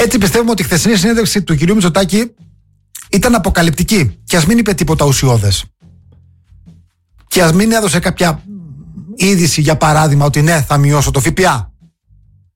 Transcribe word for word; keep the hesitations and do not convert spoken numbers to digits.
Έτσι πιστεύουμε ότι η χθεσινή συνέντευξη του κυρίου Μητσοτάκη ήταν αποκαλυπτική και ας μην είπε τίποτα ουσιώδες. Και ας μην έδωσε κάποια είδηση, για παράδειγμα, ότι ναι, θα μειώσω το ΦΠΑ.